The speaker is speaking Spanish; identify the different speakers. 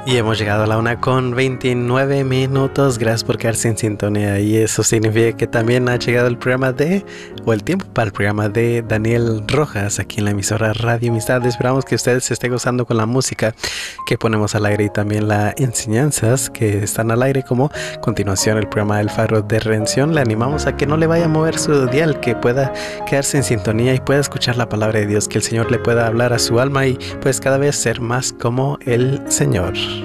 Speaker 1: Y hemos llegado a la 1:29. Gracias por quedarse en sintonía. Y eso significa que también ha llegado el programa o el tiempo para el programa de Daniel Rojas aquí en la emisora Radio Amistad. Esperamos que ustedes se estén gozando con la música que ponemos al aire y también las enseñanzas que están al aire, como a continuación el programa El Faro de Redención. Le animamos a que no le vaya a mover su dial, que pueda quedarse en sintonía y pueda escuchar la palabra de Dios, que el Señor le pueda hablar a su alma y pues cada vez ser más como el Señor.